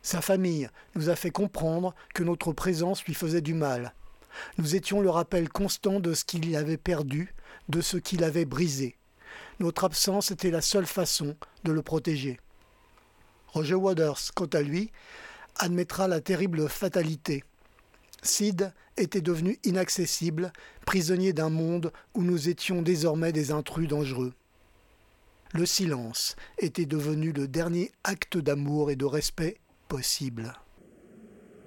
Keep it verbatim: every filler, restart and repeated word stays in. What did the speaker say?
Sa famille nous a fait comprendre que notre présence lui faisait du mal. Nous étions le rappel constant de ce qu'il avait perdu, de ce qu'il avait brisé. Notre absence était la seule façon de le protéger. Roger Waters, quant à lui, admettra la terrible fatalité. Sid était devenu inaccessible, prisonnier d'un monde où nous étions désormais des intrus dangereux. Le silence était devenu le dernier acte d'amour et de respect possible.